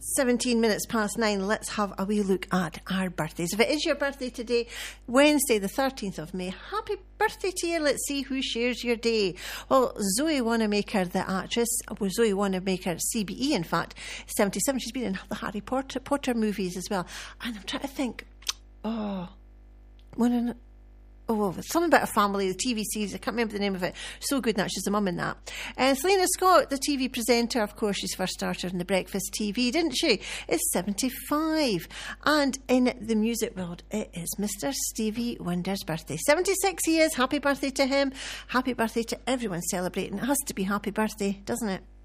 17 minutes past 9, let's have a wee look at our birthdays. If it is your birthday today, Wednesday the 13th of May, happy birthday to you. Let's see who shares your day. Well, Zoe Wanamaker, the actress, Zoe Wanamaker, CBE in fact, 77. She's been in the Harry Potter movies as well. And I'm trying to think, something about a family, the TV series, I can't remember the name of it. So good, that she's the mum in that. And Selena Scott, the TV presenter, of course, she's first started in the Breakfast TV, didn't she? Is 75. And in the music world, it is Mr. Stevie Wonder's birthday. 76 he is. Happy birthday to him. Happy birthday to everyone celebrating. It has to be happy birthday, doesn't it?